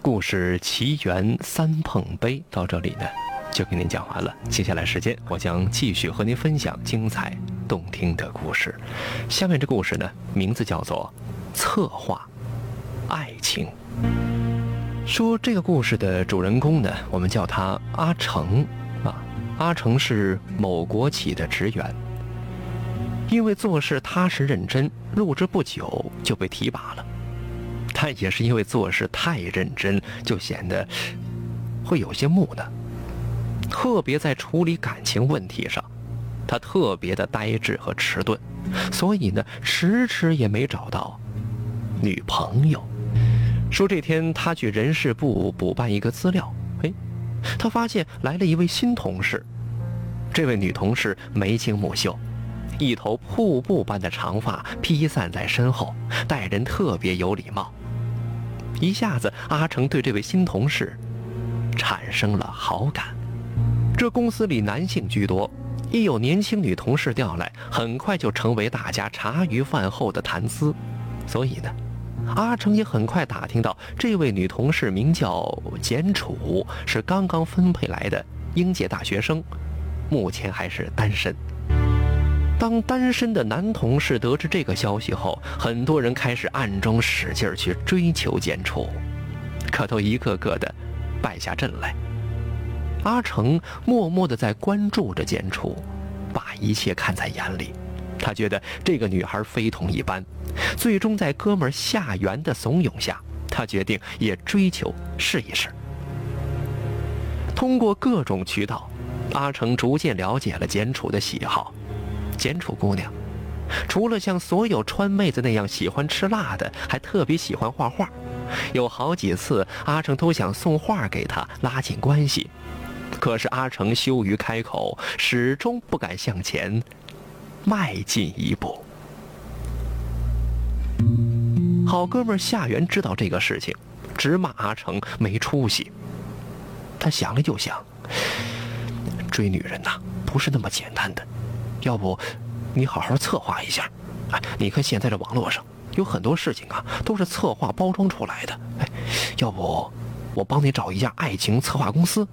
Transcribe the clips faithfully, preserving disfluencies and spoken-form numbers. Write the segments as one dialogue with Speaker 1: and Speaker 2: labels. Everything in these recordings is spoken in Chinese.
Speaker 1: 故事奇缘三碰杯到这里呢就给您讲完了，接下来时间我将继续和您分享精彩动听的故事。下面这故事呢名字叫做策划爱情。说这个故事的主人公呢，我们叫他阿成啊。阿成是某国企的职员，因为做事踏实认真，入职不久就被提拔了。但也是因为做事太认真，就显得会有些木讷，特别在处理感情问题上，他特别的呆滞和迟钝，所以呢，迟迟也没找到女朋友。说这天他去人事部补办一个资料，哎，他发现来了一位新同事。这位女同事眉清目秀，一头瀑布般的长发披散在身后，待人特别有礼貌。一下子，阿成对这位新同事产生了好感。这公司里男性居多，一有年轻女同事调来，很快就成为大家茶余饭后的谈资。所以呢，阿成也很快打听到这位女同事名叫简楚，是刚刚分配来的应届大学生，目前还是单身。当单身的男同事得知这个消息后，很多人开始暗中使劲去追求简楚，可都一个个的败下阵来。阿成默默地在关注着简楚，把一切看在眼里。他觉得这个女孩非同一般，最终在哥们夏元的怂恿下，他决定也追求试一试。通过各种渠道，阿成逐渐了解了简楚的喜好。简楚姑娘除了像所有川妹子那样喜欢吃辣的，还特别喜欢画画。有好几次阿成都想送画给她拉近关系，可是阿成羞于开口，始终不敢向前迈进一步。好哥们夏元知道这个事情，直骂阿成没出息。他想了又想，追女人呐，不是那么简单的，要不你好好策划一下。哎，你看现在这网络上有很多事情啊，都是策划包装出来的。哎，要不我帮你找一家爱情策划公司。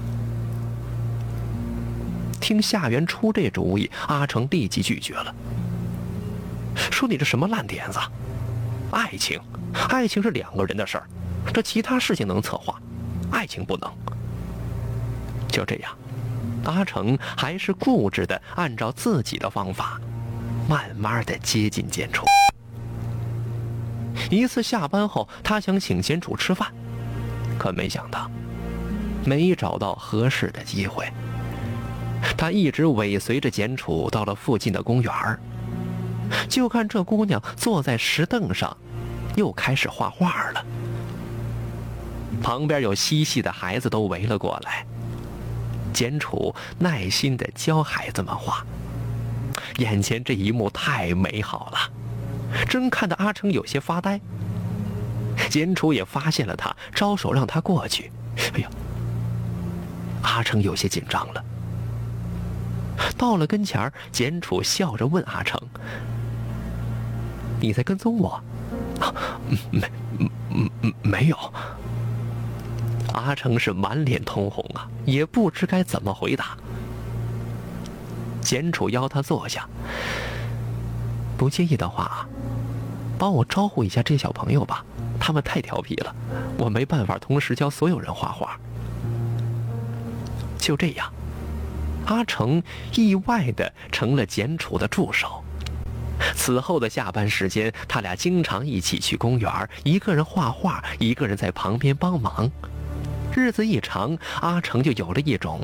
Speaker 1: 听夏元出这主意，阿成立即拒绝了，说你这什么烂点子？爱情，爱情是两个人的事儿，这其他事情能策划，爱情不能。就这样，阿成还是固执地按照自己的方法，慢慢地接近简楚。一次下班后，他想请简楚吃饭，可没想到没找到合适的机会。他一直尾随着简楚到了附近的公园，就看这姑娘坐在石凳上，又开始画画了。旁边有嬉戏的孩子都围了过来，简楚耐心地教孩子们画。眼前这一幕太美好了，真看得阿成有些发呆。简楚也发现了他，招手让他过去。哎呀，阿成有些紧张了。到了跟前，简楚笑着问阿成：“你在跟踪我？”啊，没，没，没有。阿成是满脸通红啊，也不知该怎么回答。简楚邀他坐下，不介意的话，帮我招呼一下这小朋友吧，他们太调皮了，我没办法同时教所有人画画。就这样，阿成意外地成了简楚的助手。此后的下班时间，他俩经常一起去公园，一个人画画，一个人在旁边帮忙。日子一长，阿成就有了一种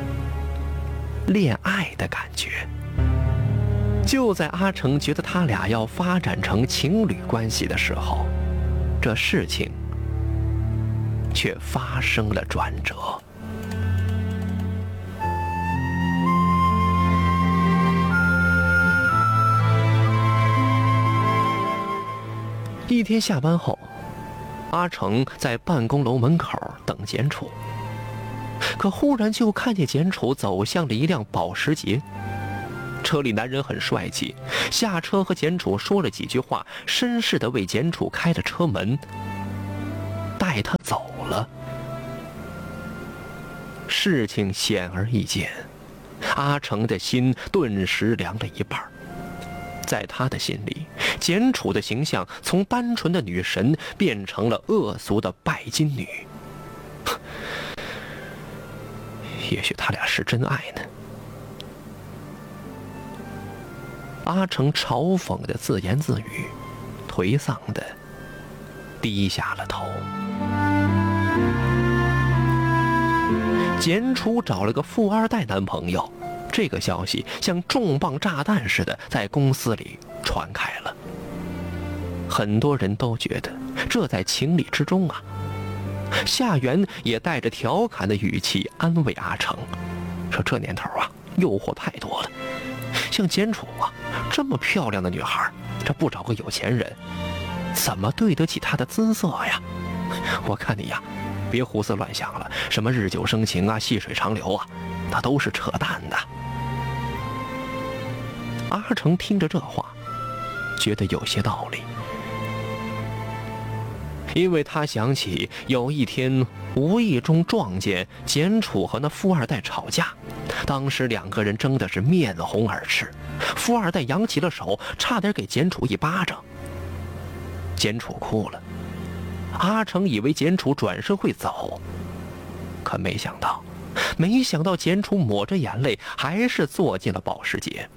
Speaker 1: 恋爱的感觉。就在阿成觉得他俩要发展成情侣关系的时候，这事情却发生了转折。一天下班后，阿成在办公楼门口等简楚，可忽然就看见简楚走向了一辆保时捷。车里男人很帅气，下车和简楚说了几句话，绅士地为简楚开了车门，带他走事情显而易见，阿成的心顿时凉了一半。在他的心里，简楚的形象从单纯的女神变成了恶俗的拜金女。也许他俩是真爱呢。阿成嘲讽的自言自语，颓丧的低下了头。简楚找了个富二代男朋友，这个消息像重磅炸弹似的在公司里传开了。很多人都觉得这在情理之中啊。夏元也带着调侃的语气安慰阿成，说这年头啊，诱惑太多了，像简楚啊这么漂亮的女孩，这不找个有钱人，怎么对得起她的姿色呀？我看你呀，别胡思乱想了，什么日久生情啊，细水长流啊，那都是扯淡的。阿成听着这话，觉得有些道理，因为他想起有一天无意中撞见简楚和那富二代吵架，当时两个人争的是面红耳赤，富二代扬起了手，差点给简楚一巴掌。简楚哭了，阿成以为简楚转身会走，可没想到，没想到简楚抹着眼泪，还是坐进了保时捷。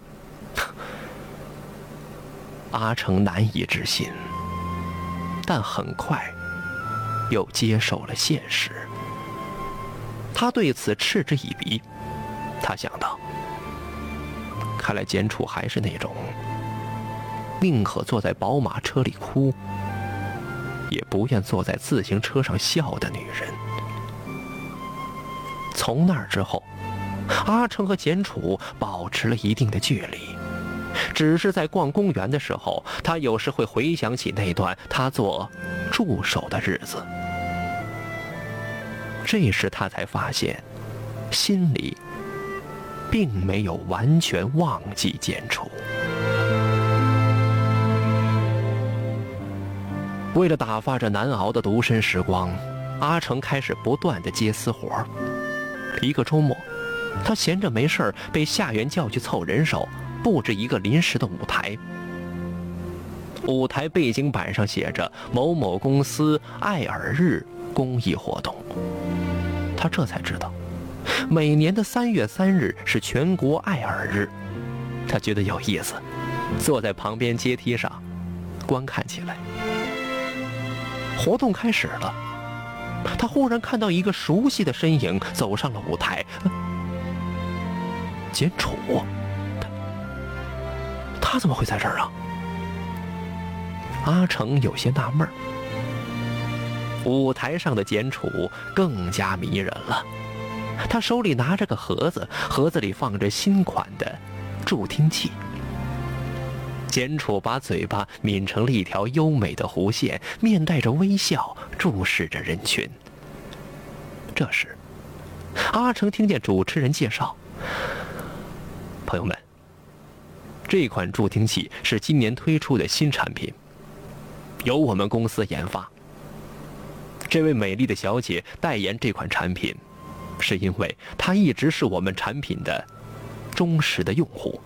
Speaker 1: 阿成难以置信，但很快又接受了现实。他对此嗤之以鼻，他想到，看来简楚还是那种宁可坐在宝马车里哭，也不愿坐在自行车上笑的女人。从那儿之后，阿成和简楚保持了一定的距离，只是在逛公园的时候，他有时会回想起那段他做助手的日子。这时他才发现，心里并没有完全忘记简楚。为了打发这难熬的独身时光，阿成开始不断的接私活。一个周末，他闲着没事儿，被夏元叫去凑人手，布置一个临时的舞台。舞台背景板上写着某某公司爱尔日公益活动。他这才知道，每年的三月三日是全国爱尔日。他觉得有意思，坐在旁边阶梯上观看起来。活动开始了，他忽然看到一个熟悉的身影走上了舞台。简楚，他怎么会在这儿啊？阿成有些纳闷儿。舞台上的简楚更加迷人了，他手里拿着个盒子，盒子里放着新款的助听器。简楚把嘴巴抿成了一条优美的弧线，面带着微笑注视着人群。这时，阿成听见主持人介绍：朋友们，这款助听器是今年推出的新产品，由我们公司研发。这位美丽的小姐代言这款产品，是因为她一直是我们产品的忠实的用户。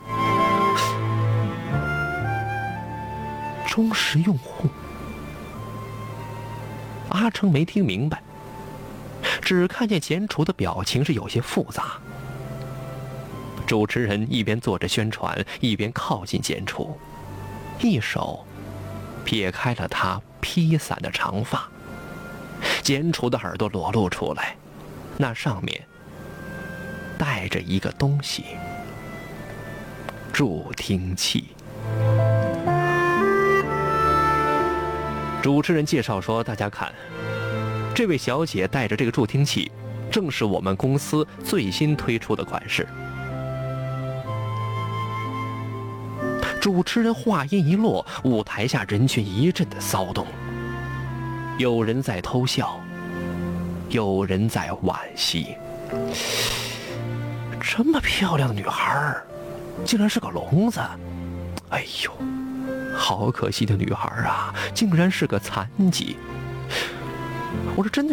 Speaker 1: 忠实用户？阿成没听明白，只看见简楚的表情是有些复杂。主持人一边做着宣传，一边靠近简楚，一手撇开了他披散的长发。简楚的耳朵裸露出来，那上面带着一个东西——助听器。主持人介绍说：“大家看，这位小姐带着这个助听器，正是我们公司最新推出的款式。”主持人话音一落，舞台下人群一阵的骚动，有人在偷笑，有人在惋惜。这么漂亮的女孩，竟然是个聋子！哎呦，好可惜的女孩啊，竟然是个残疾！我说真的。